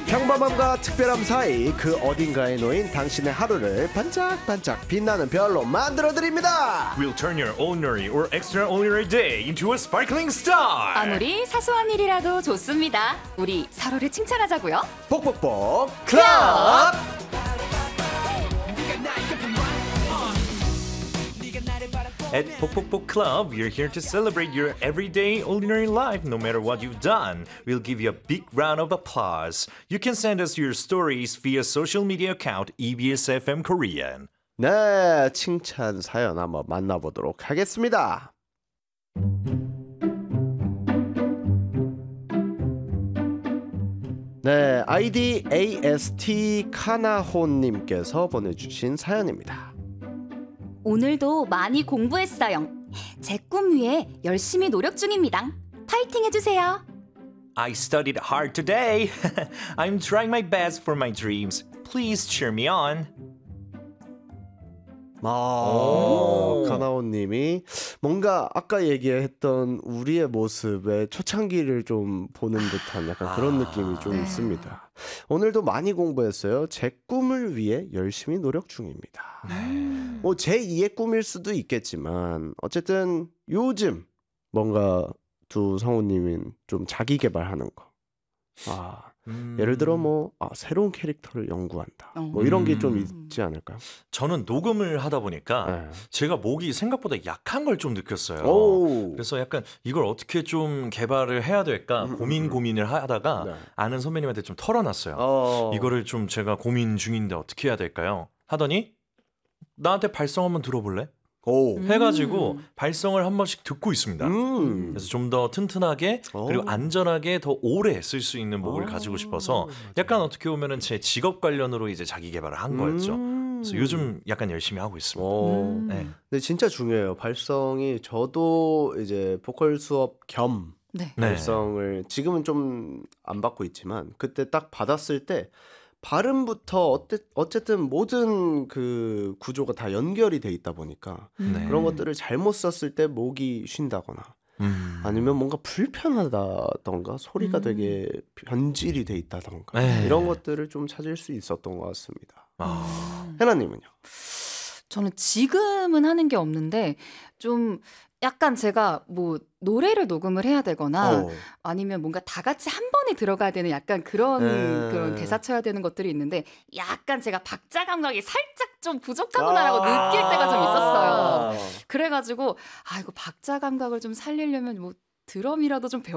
평범함과 특별함 사이 그 어딘가에 놓인 당신의 하루를 반짝반짝 빛나는 별로 만들어드립니다. We'll turn your ordinary or extraordinary day into a sparkling star. 아무리 사소한 일이라도 좋습니다. 우리 서로를 칭찬하자고요. 복복복 클럽. At Pokpokpok Club, we're here to celebrate your everyday, ordinary life, no matter what you've done. We'll give you a big round of applause. You can send us your stories via social media account EBSFM Korean. 네, 칭찬 사연 한번 만나보도록 하겠습니다. 네, 아이디 AST 카나혼님께서 보내주신 사연입니다. 오늘도 많이 공부했어요. 제 꿈 위해 열심히 노력 중입니다. 파이팅 해주세요. I studied hard today. I'm trying my best for my dreams. Please cheer me on. 카나온님이 뭔가 아까 얘기했던 우리의 모습에 초창기를 좀 보는 듯한 약간 그런 느낌이 좀 있습니다. 오늘도 많이 공부했어요. 제 꿈을 위해 열심히 노력 중입니다. 뭐 제 2의 꿈일 수도 있겠지만 어쨌든 요즘 뭔가 두 성우님은 좀 자기 개발하는 거. 예를 들어 뭐 새로운 캐릭터를 연구한다. 뭐 이런 게 좀 있지 않을까요? 저는 녹음을 하다 보니까 네. 제가 목이 생각보다 약한 걸 좀 느꼈어요. 오. 그래서 약간 이걸 어떻게 좀 개발을 해야 될까 고민을 하다가 네. 아는 선배님한테 좀 털어놨어요. 이거를 좀 제가 고민 중인데 어떻게 해야 될까요? 하더니 나한테 발성 한번 들어볼래? 해가지고 발성을 한 번씩 듣고 있습니다. 그래서 좀 더 튼튼하게 그리고 안전하게 더 오래 쓸 수 있는 목을 가지고 싶어서 약간 어떻게 보면은 제 직업 관련으로 이제 자기 개발을 한 거였죠. 그래서 요즘 약간 열심히 하고 있습니다. 네. 근데 진짜 중요해요. 발성이 저도 이제 보컬 수업 겸 네. 발성을 지금은 좀 안 받고 있지만 그때 딱 받았을 때 발음부터 어쨌든 모든 그 구조가 다 연결이 돼 있다 보니까 그런 것들을 잘못 썼을 때 목이 쉰다거나 아니면 뭔가 불편하다던가 소리가 되게 변질이 돼 있다던가 이런 것들을 좀 찾을 수 있었던 것 같습니다. 해나님은요? 저는 지금은 하는 게 없는데 좀 약간 제가 뭐 노래를 녹음을 해야 되거나 아니면 뭔가 다 같이 한 번에 들어가야 되는 약간 그런 대사 쳐야 되는 것들이 있는데 약간 제가 박자 감각이 살짝 좀 부족하구나라고 느낄 때가 좀 있었어요. 그래가지고 이거 박자 감각을 좀 살리려면 뭐 드럼이라도 좀 배워